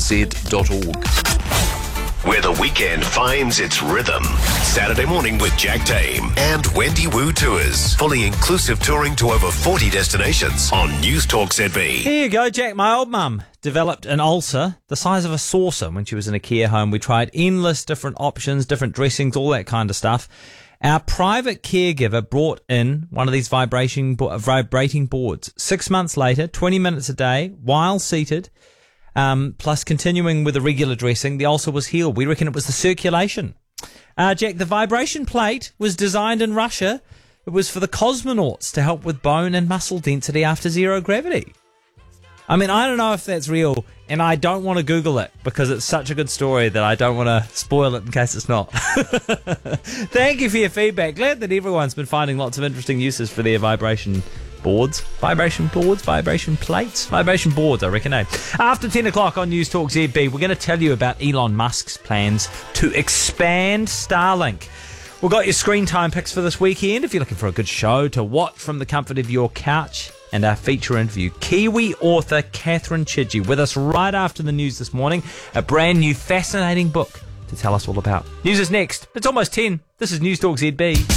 nz.org. Where the weekend finds its rhythm. Saturday morning with Jack Tame and Wendy Wu Tours. Fully inclusive touring to over 40 destinations on News Talk ZB. Here you go, Jack. My old mum developed an ulcer the size of a saucer when she was in a care home. We tried endless different options, different dressings, all that kind of stuff. Our private caregiver brought in one of these vibrating boards. 6 months later, 20 minutes a day, while seated, plus continuing with a regular dressing, the ulcer was healed. We reckon it was the circulation. Jack, the vibration plate was designed in Russia. It was for the cosmonauts to help with bone and muscle density after zero gravity. I mean, I don't know if that's real, and I don't want to Google it because it's such a good story that I don't want to spoil it in case it's not. Thank you for your feedback. Glad that everyone's been finding lots of interesting uses for their vibration boards. Vibration boards? Vibration plates? Vibration boards, I reckon, eh? After 10 o'clock on News Talk ZB, we're going to tell you about Elon Musk's plans to expand Starlink. We've got your screen time picks for this weekend if you're looking for a good show to watch from the comfort of your couch. And our feature interview, Kiwi author Catherine Chidgey, with us right after the news this morning. A brand new fascinating book to tell us all about. News is next. It's almost 10. This is News Talk ZB.